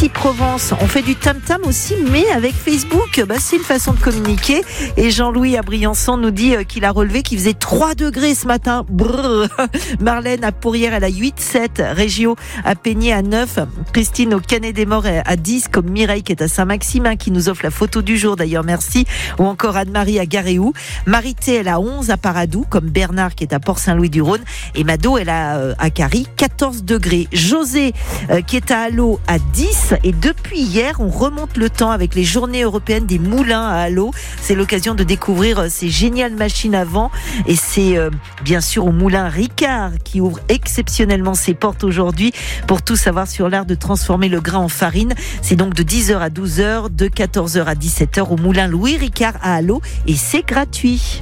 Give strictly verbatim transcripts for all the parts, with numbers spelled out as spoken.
Provence. On fait du tam-tam aussi, mais avec Facebook. Bah, c'est une façon de communiquer. Et Jean-Louis à Briançon nous dit qu'il a relevé qu'il faisait trois degrés ce matin. Brrr. Marlène à Pourrières, elle a huit, sept. Régio à Peigné à neuf. Christine au Canet des Morts à dix. Comme Mireille qui est à Saint-Maximin, qui nous offre la photo du jour d'ailleurs, merci. Ou encore Anne-Marie à Garéou. Marité, elle a onze à Paradou, comme Bernard qui est à Port-Saint-Louis-du-Rhône. Et Mado, elle a euh, à Carry, quatorze degrés. José euh, qui est à Allo à dix. Et depuis hier, on remonte le temps avec les journées européennes des moulins à Allo. C'est l'occasion de découvrir euh, ces géniales machines à vent. Et c'est euh, bien sûr au moulin Ricard qui ouvre exceptionnellement ses portes aujourd'hui pour tout savoir sur l'art de transformer le grain en farine. C'est donc de dix heures à douze heures, de quatorze heures à dix-sept heures au moulin Louis Ricard à Allo. Et c'est gratuit.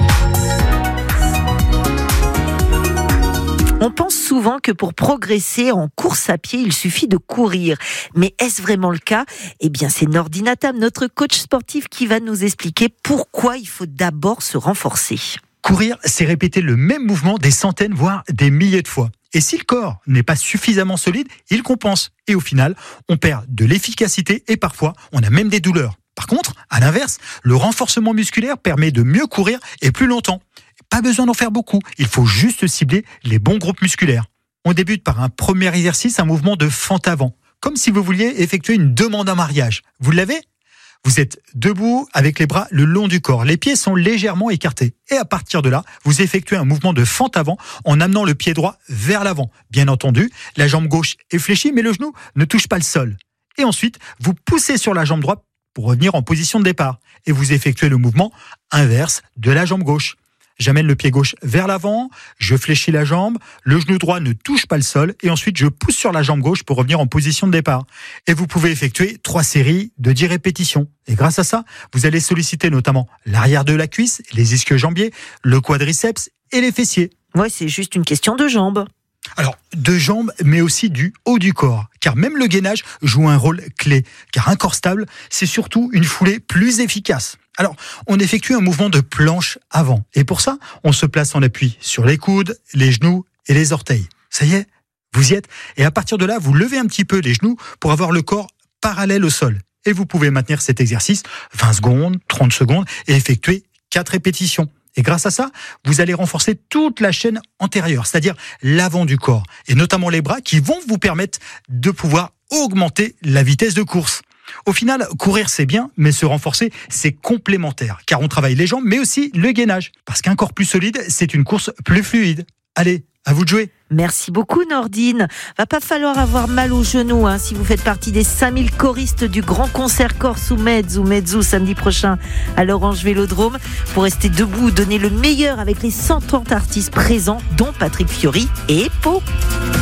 On pense souvent que pour progresser en course à pied, il suffit de courir. Mais est-ce vraiment le cas ? Eh bien, c'est Nordine Atam, notre coach sportif, qui va nous expliquer pourquoi il faut d'abord se renforcer. Courir, c'est répéter le même mouvement des centaines, voire des milliers de fois. Et si le corps n'est pas suffisamment solide, il compense. Et au final, on perd de l'efficacité et parfois, on a même des douleurs. Par contre, à l'inverse, le renforcement musculaire permet de mieux courir et plus longtemps. Pas besoin d'en faire beaucoup, il faut juste cibler les bons groupes musculaires. On débute par un premier exercice, un mouvement de fente avant, comme si vous vouliez effectuer une demande en mariage. Vous l'avez ? Vous êtes debout avec les bras le long du corps, les pieds sont légèrement écartés. Et à partir de là, vous effectuez un mouvement de fente avant en amenant le pied droit vers l'avant. Bien entendu, la jambe gauche est fléchie, mais le genou ne touche pas le sol. Et ensuite, vous poussez sur la jambe droite pour revenir en position de départ. Et vous effectuez le mouvement inverse de la jambe gauche. J'amène le pied gauche vers l'avant, je fléchis la jambe, le genou droit ne touche pas le sol et ensuite je pousse sur la jambe gauche pour revenir en position de départ. Et vous pouvez effectuer trois séries de dix répétitions. Et grâce à ça, vous allez solliciter notamment l'arrière de la cuisse, les ischio-jambiers, le quadriceps et les fessiers. Ouais, c'est juste une question de jambes. Alors, de jambes, mais aussi du haut du corps. Car même le gainage joue un rôle clé. Car un corps stable, c'est surtout une foulée plus efficace. Alors, on effectue un mouvement de planche avant. Et pour ça, on se place en appui sur les coudes, les genoux et les orteils. Ça y est, vous y êtes. Et à partir de là, vous levez un petit peu les genoux pour avoir le corps parallèle au sol. Et vous pouvez maintenir cet exercice vingt secondes, trente secondes et effectuer quatre répétitions. Et grâce à ça, vous allez renforcer toute la chaîne antérieure, c'est-à-dire l'avant du corps, et notamment les bras qui vont vous permettre de pouvoir augmenter la vitesse de course. Au final, courir c'est bien, mais se renforcer c'est complémentaire, car on travaille les jambes, mais aussi le gainage. Parce qu'un corps plus solide, c'est une course plus fluide. Allez, à vous de jouer. Merci beaucoup Nordine. Va pas falloir avoir mal aux genoux hein, si vous faites partie des cinq mille choristes du grand concert Corse ou Mezz ou Mezzo samedi prochain à l'Orange Vélodrome. Pour rester debout, donner le meilleur avec les cent trente artistes présents, dont Patrick Fiori et Pau.